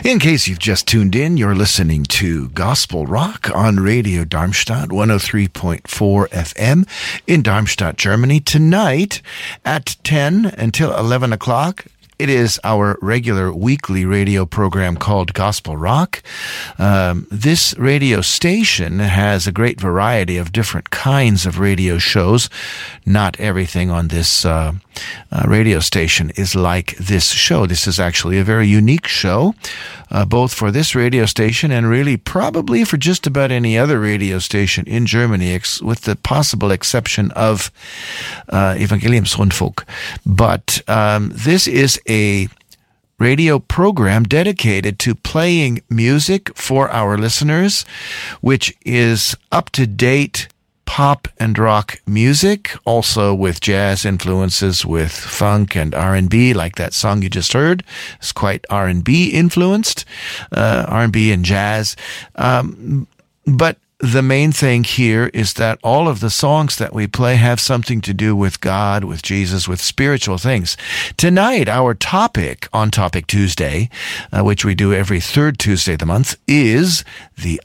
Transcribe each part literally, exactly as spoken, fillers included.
In case you've just tuned in, you're listening to Gospel Rock on Radio Darmstadt, one oh three point four F M in Darmstadt, Germany. Tonight at ten until eleven o'clock, it is our regular weekly radio program called Gospel Rock. Um, this radio station has a great variety of different kinds of radio shows. Not everything on this uh, uh, radio station is like this show. This is actually a very unique show, uh, both for this radio station and really probably for just about any other radio station in Germany, ex- with the possible exception of uh, Evangeliumsrundfunk. But um, this is a radio program dedicated to playing music for our listeners, which is up-to-date pop and rock music, also with jazz influences, with funk and R and B, like that song you just heard. It's quite R and B influenced, uh, R and B and jazz. Um, but the main thing here is that all of the songs that we play have something to do with God, with Jesus, with spiritual things. Tonight, our topic on Topic Tuesday, uh, which we do every third Tuesday of the month, is the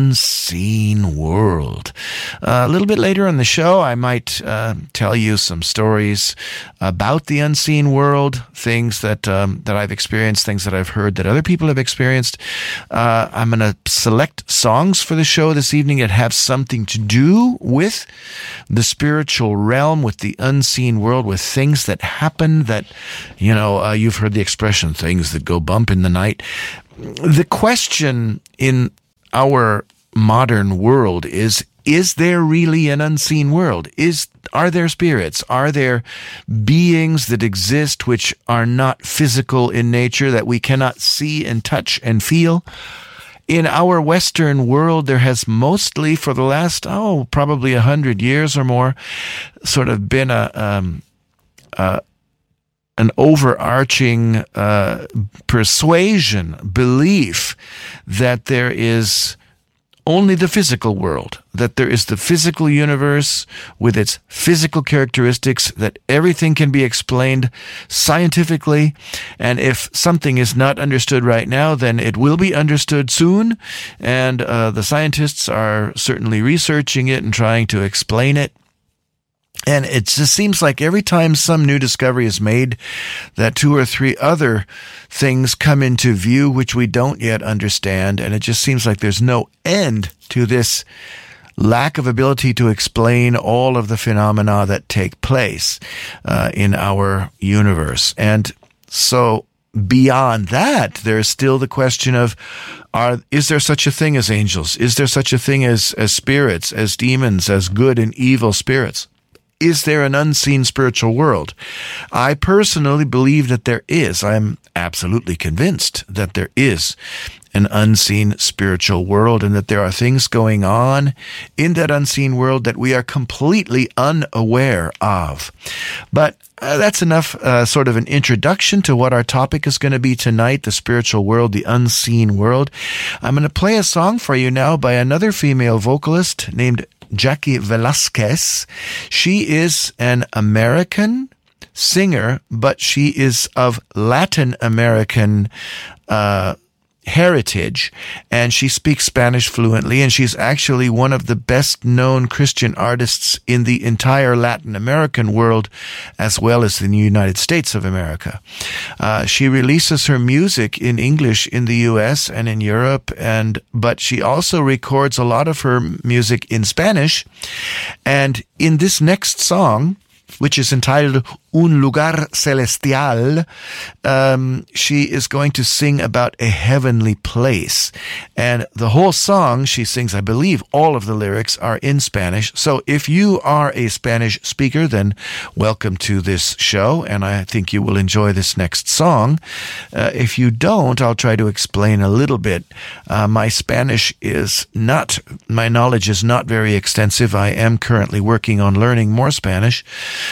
unseen world. Uh, a little bit later in the show, I might uh, tell you some stories about the unseen world, things that um, that I've experienced, things that I've heard that other people have experienced. Uh, I'm going to select songs for the show this evening that have something to do with the spiritual realm, with the unseen world, with things that happen that, you know, uh, you've heard the expression, things that go bump in the night. The question in our modern world is, is there really an unseen world? Is Are there spirits? Are there beings that exist which are not physical in nature, that we cannot see and touch and feel? In our Western world, there has mostly, for the last, oh, probably a hundred years or more, sort of been a um, uh, an overarching uh, persuasion, belief that there is only the physical world, that there is the physical universe with its physical characteristics, that everything can be explained scientifically, and if something is not understood right now, then it will be understood soon, and uh, the scientists are certainly researching it and trying to explain it. And it just seems like every time some new discovery is made, that two or three other things come into view which we don't yet understand. And it just seems like there's no end to this lack of ability to explain all of the phenomena that take place uh, in our universe. And so beyond that, there's still the question of, are, is there such a thing as angels? Is there such a thing as, as spirits, as demons, as good and evil spirits? Is there an unseen spiritual world? I personally believe that there is. I'm absolutely convinced that there is an unseen spiritual world, and that there are things going on in that unseen world that we are completely unaware of. But uh, that's enough uh, sort of an introduction to what our topic is going to be tonight, the spiritual world, the unseen world. I'm going to play a song for you now by another female vocalist named Jackie Velasquez. She is an American singer, but she is of Latin American uh heritage, and she speaks Spanish fluently, and she's actually one of the best-known Christian artists in the entire Latin American world, as well as in the United States of America. Uh, she releases her music in English in the U S and in Europe, and but she also records a lot of her music in Spanish. And in this next song, which is entitled Un Lugar Celestial, um, she is going to sing about a heavenly place. And the whole song she sings, I believe all of the lyrics are in Spanish. So if you are a Spanish speaker, then welcome to this show, and I think you will enjoy this next song. Uh, if you don't, I'll try to explain a little bit. Uh, my Spanish is not, my knowledge is not very extensive. I am currently working on learning more Spanish,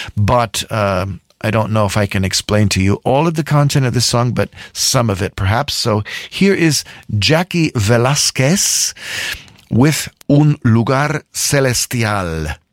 but uh, I don't know if I can explain to you all of the content of the song, but some of it perhaps. So here is Jackie Velasquez with Un Lugar Celestial.